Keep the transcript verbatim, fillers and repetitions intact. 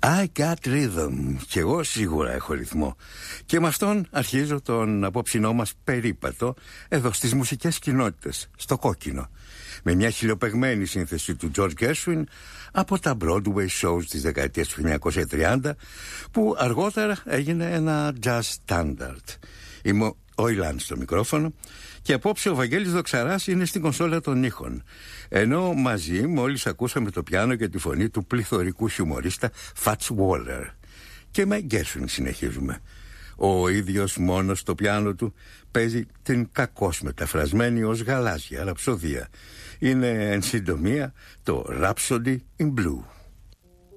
I got rhythm. Κι εγώ σίγουρα έχω ρυθμό. Και με αυτόν αρχίζω τον απόψινό μας περίπατο εδώ στις μουσικές κοινότητες, στο κόκκινο. Με μια χιλιοπεγμένη σύνθεση του George Gershwin από τα Broadway shows της δεκαετίας του χίλια εννιακόσια τριάντα, που αργότερα έγινε ένα jazz standard. Είμαι ο Ηλάνης στο μικρόφωνο και απόψε ο Βαγγέλης Δοξαράς είναι στην κονσόλα των ήχων. Ενώ μαζί μόλις ακούσαμε το πιάνο και τη φωνή του πληθωρικού χιουμορίστα Fats Waller. Και με Gershwin συνεχίζουμε. Ο ίδιος μόνος στο πιάνο του παίζει την κακώς μεταφρασμένη ως γαλάζια ραψοδία. Είναι εν συντομία το Rhapsody in Blue.